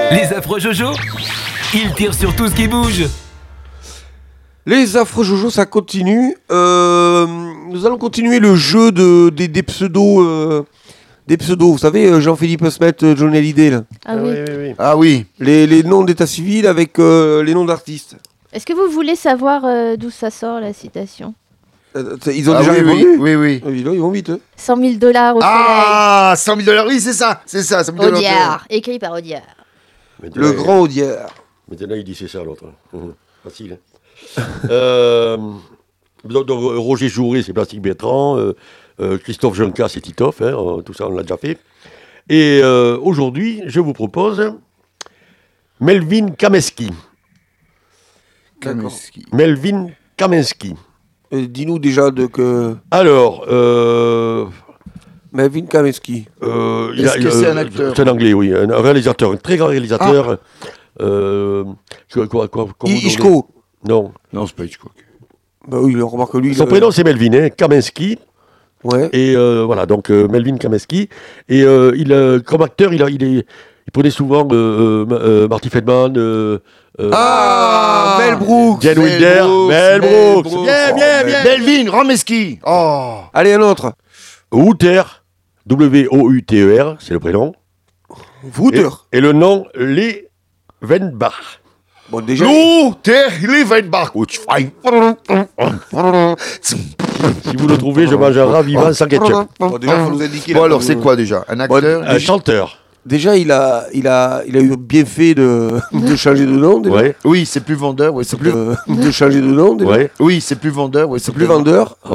Les affreux Jojo, ils tirent sur tout ce qui bouge. Les affreux Jojo, ça continue. Nous allons continuer le jeu des pseudos. Des pseudos, vous savez, Jean-Philippe Smet, Johnny Hallyday, là. Ah oui. Ah oui. Les noms d'état civil avec les noms d'artistes. Est-ce que vous voulez savoir d'où ça sort la citation? Ils ont déjà répondu. Oui. Là, ils vont vite. Hein. 100 000 $, au Ah, 100 000 $, oui, c'est ça, 100 000 $. soleil. Audiard, écrit par Audiard. Le grand Audiard. Maintenant, il dit c'est ça, l'autre. Facile. Donc, Roger Jouret, c'est Plastique Bertrand. Christophe Jonca, c'est Titoff. Tout ça, on l'a déjà fait. Et aujourd'hui, je vous propose Melvin Kameski. Melvin Kameski. Dis-nous déjà que... Alors, Melvin Kameski. Est-ce que c'est un acteur? C'est un anglais, oui. Un réalisateur, un très grand réalisateur. Hitchcock. Non. Non, c'est pas Hitchcock. Bah oui, remarque lui. Son prénom, c'est Melvin, Kameski. Ouais. Et voilà, donc Melvin Kameski. Et comme acteur, il prenait souvent Marty Feldman. Mel Brooks. Jane Wilder. Mel Brooks. Bien. Melvin Rameski. Oh. Allez, un autre. Wouter. W-O-U-T-E-R, c'est le prénom. Wouter. Et le nom, Lee Venbach. Bon, déjà... Luther Levenbach. Si vous le trouvez, je mange un rat vivant sans ketchup. Bon, déjà, faut nous indiquer... Bon, alors, c'est quoi déjà? Un acteur? Un chanteur. Déjà, il a eu bien fait de changer de nom. Déjà. Ouais. Oui, c'est plus vendeur. Ouais, c'est plus... De changer de nom. Déjà. Ouais. Oui, c'est plus vendeur. Ouais, C'est plus vendeur.